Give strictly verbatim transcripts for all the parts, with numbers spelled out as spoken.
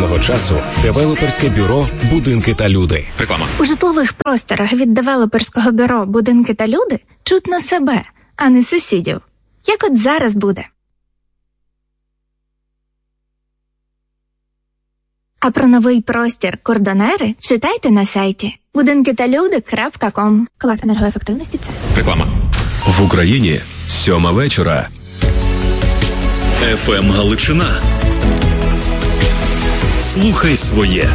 сучасного часу девелоперське бюро «Будинки та люди». Реклама. У житлових просторах від девелоперського бюро «Будинки та люди» чутно себе, а не сусідів. Як от зараз буде. А про новий простір «Кордонери» читайте на сайті будинки та люди крапка ком. Клас енергоефективності це. Реклама. В Україні сьома вечора. еф ем Галичина. Слухай своє.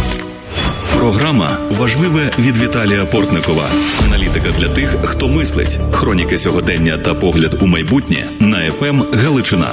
Програма «Важливе» від Віталія Портникова. Аналітика для тих, хто мислить. Хроніки сьогодення та погляд у майбутнє на еф ем Галичина.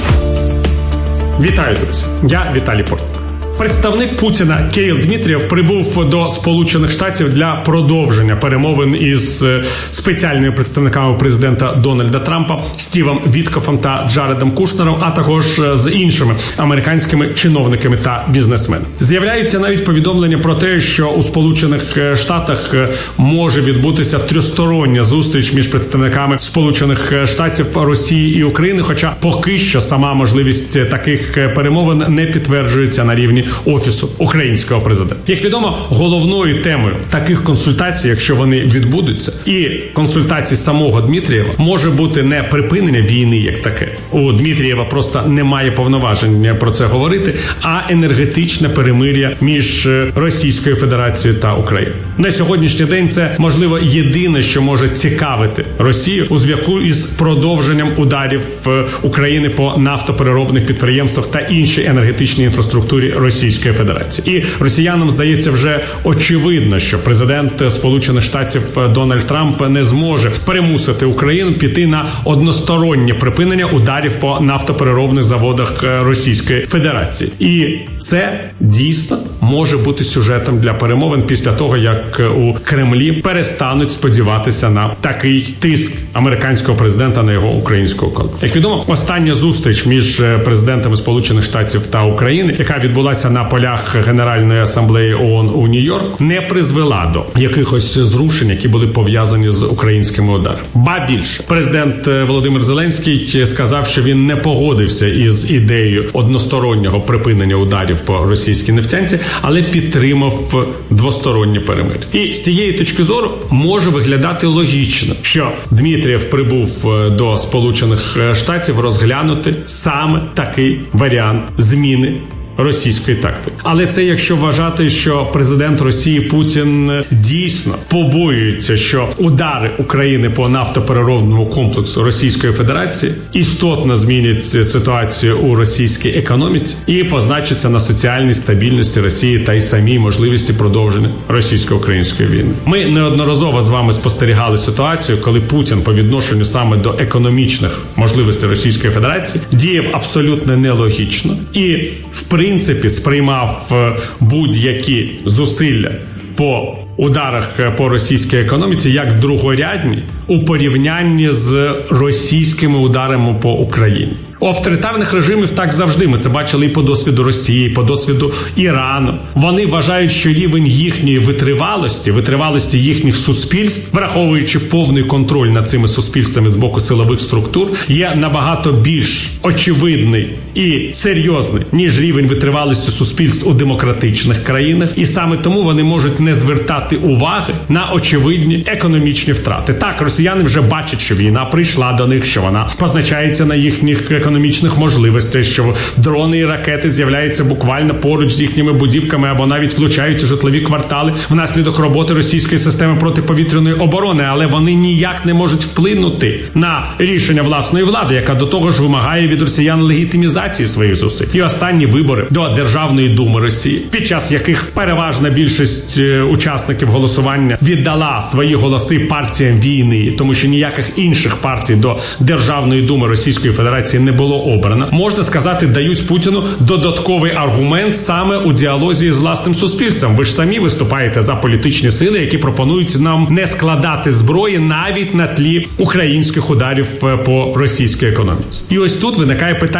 Вітаю, друзі. Я Віталій Портников. Представник Путіна Кирил Дмитрієв прибув до Сполучених Штатів для продовження перемовин із спеціальними представниками президента Дональда Трампа Стівом Віткофом та Джаредом Кушнером, а також з іншими американськими чиновниками та бізнесменами. З'являються навіть повідомлення про те, що у Сполучених Штатах може відбутися трьохстороння зустріч між представниками Сполучених Штатів, Росії і України, хоча поки що сама можливість таких перемовин не підтверджується на рівні Офісу українського президента. Як відомо, головною темою таких консультацій, якщо вони відбудуться, і консультацій самого Дмитрієва, може бути не припинення війни як таке. У Дмитрієва просто немає повноважень про це говорити, а енергетичне перемир'я між Російською Федерацією та Україною. На сьогоднішній день це, можливо, єдине, що може цікавити Росію у зв'язку із продовженням ударів України по нафтопереробних підприємствах та іншій енергетичній інфраструктурі Російської Федерації. І росіянам здається вже очевидно, що президент Сполучених Штатів Дональд Трамп не зможе примусити Україну піти на одностороннє припинення ударів по нафтопереробних заводах Російської Федерації. І це дійсно може бути сюжетом для перемовин після того, як у Кремлі перестануть сподіватися на такий тиск американського президента на його українську колегу. Як відомо, остання зустріч між президентами Сполучених Штатів та України, яка відбулася на полях Генеральної асамблеї ООН у Нью-Йорк, не призвела до якихось зрушень, які були пов'язані з українськими ударами. Ба більше, президент Володимир Зеленський сказав, що він не погодився із ідеєю одностороннього припинення ударів по російській нефтянці, але підтримав двостороннє перемир'я. І з цієї точки зору може виглядати логічно, що Дмитрієв прибув до Сполучених Штатів розглянути саме такий варіант зміни російської тактики. Але це якщо вважати, що президент Росії Путін дійсно побоюється, що удари України по нафтопереробному комплексу Російської Федерації істотно змінять ситуацію у російській економіці і позначиться на соціальній стабільності Росії та й самій можливості продовження російсько-української війни. Ми неодноразово з вами спостерігали ситуацію, коли Путін по відношенню саме до економічних можливостей Російської Федерації діяв абсолютно нелогічно і в принципі В принципі, сприймав будь-які зусилля по ударах по російській економіці як другорядні у порівнянні з російськими ударами по Україні. У авторитарних режимів так завжди. Ми це бачили і по досвіду Росії, і по досвіду Ірану. Вони вважають, що рівень їхньої витривалості, витривалості їхніх суспільств, враховуючи повний контроль над цими суспільствами з боку силових структур, є набагато більш очевидний і серйозний, ніж рівень витривалості суспільств у демократичних країнах. І саме тому вони можуть не звертати уваги на очевидні економічні втрати. Так, росіяни вже бачать, що війна прийшла до них, що вона позначається на їхніх економічних можливостей, що дрони і ракети з'являються буквально поруч з їхніми будівками або навіть влучають у житлові квартали внаслідок роботи російської системи протиповітряної оборони, але вони ніяк не можуть вплинути на рішення власної влади, яка до того ж вимагає від росіян легітимізації своїх зусиль. І останні вибори до Державної думи Росії, під час яких переважна більшість учасників голосування віддала свої голоси партіям війни, тому що ніяких інших партій до Державної думи Російської Федерації не було обрано, можна сказати, дають Путіну додатковий аргумент саме у діалозі з власним суспільством. Ви ж самі виступаєте за політичні сили, які пропонують нам не складати зброї навіть на тлі українських ударів по російській економіці. І ось тут виникає питання про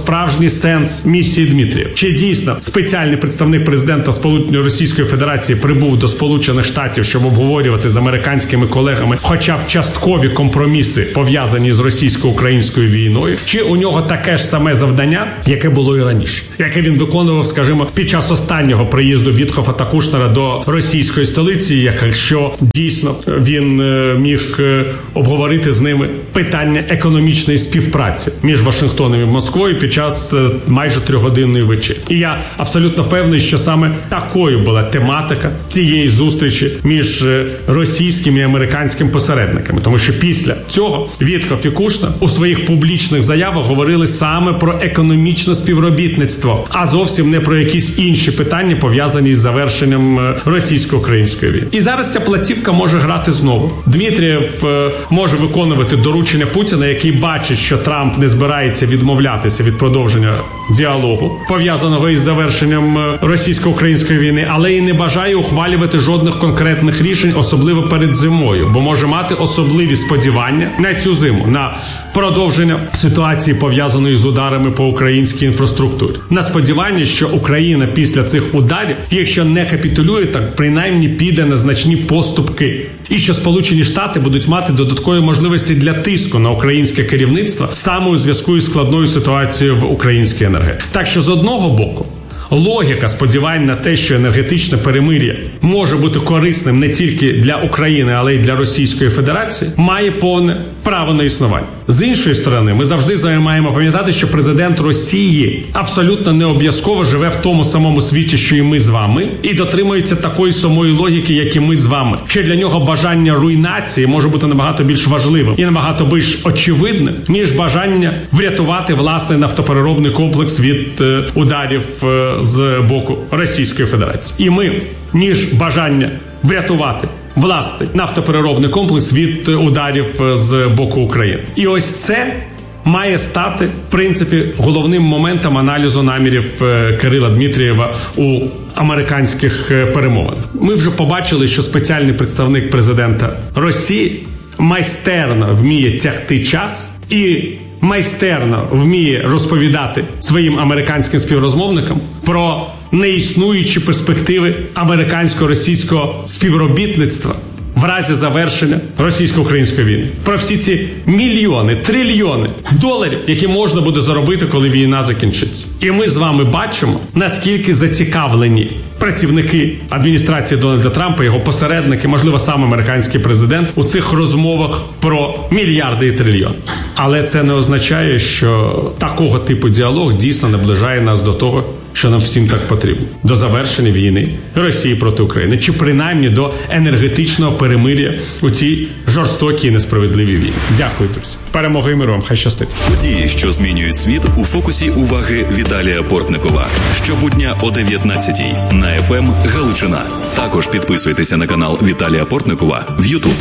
справжній сенс місії Дмитрієв. Чи дійсно спеціальний представник президента Сполученої Російської Федерації прибув до Сполучених Штатів, щоб обговорювати з американськими колегами хоча б часткові компроміси, пов'язані з російсько-українською війною? Чи у нього таке ж саме завдання, яке було і раніше, яке він виконував, скажімо, під час останнього приїзду Вітхофа та Кушнера до російської столиці, якщо дійсно він міг обговорити з ними питання економічної співпраці між Вашингтоном і Москвою під час майже трьохгодинної вечері. І я абсолютно впевнений, що саме такою була тематика цієї зустрічі між російським і американським посередниками. Тому що після цього Вітхоф і Кушнер у своїх публічних заявах говорили саме про економічне співробітництво, а зовсім не про якісь інші питання, пов'язані з завершенням російсько-української війни. І зараз ця платівка може грати знову. Дмитрієв може виконувати доручення Путіна, який бачить, що Трамп не збирається відмовлятися від продовження діалогу, пов'язаного із завершенням російсько-української війни, але і не бажає ухвалювати жодних конкретних рішень, особливо перед зимою, бо може мати особливі сподівання на цю зиму, на продовження ситуації, пов'язаної з ударами по українській інфраструктурі. На сподівання, що Україна після цих ударів, якщо не капітулює, так принаймні піде на значні поступки. І що Сполучені Штати будуть мати додаткові можливості для тиску на українське керівництво саме у зв'язку із складною ситуацією в українській енергетиці. Так що з одного боку, логіка сподівань на те, що енергетичне перемир'я може бути корисним не тільки для України, але й для Російської Федерації, має повне право на існування. З іншої сторони, ми завжди маємо пам'ятати, що президент Росії абсолютно не обов'язково живе в тому самому світі, що і ми з вами, і дотримується такої самої логіки, як і ми з вами. Що для нього бажання руйнації може бути набагато більш важливим і набагато більш очевидним, ніж бажання врятувати власний нафтопереробний комплекс від е, ударів е, з боку Російської Федерації. І ми, ніж бажання врятувати власний нафтопереробний комплекс від ударів з боку України. І ось це має стати, в принципі, головним моментом аналізу намірів Кирила Дмитрієва у американських перемовинах. Ми вже побачили, що спеціальний представник президента Росії майстерно вміє тягти час і майстерно вміє розповідати своїм американським співрозмовникам про неіснуючі перспективи американсько-російського співробітництва в разі завершення російсько-української війни. Про всі ці мільйони, трильйони доларів, які можна буде заробити, коли війна закінчиться. І ми з вами бачимо, наскільки зацікавлені працівники адміністрації Дональда Трампа, його посередники, можливо, сам американський президент у цих розмовах про мільярди і трильйони. Але це не означає, що такого типу діалог дійсно наближає нас до того, що нам всім так потрібно. До завершення війни Росії проти України. Чи принаймні до енергетичного перемир'я у цій жорстокій і несправедливій війні. Дякую, друзі. Перемоги і миру вам. Хай щастить. Події, що змінюють світ, у фокусі уваги Віталія Портникова. Щобудня о дев'ятнадцятій на еф ем Галичина. Також підписуйтеся на канал Віталія Портникова в Ютуб.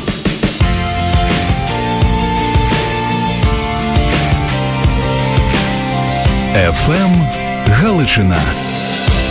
еф ем Галичина.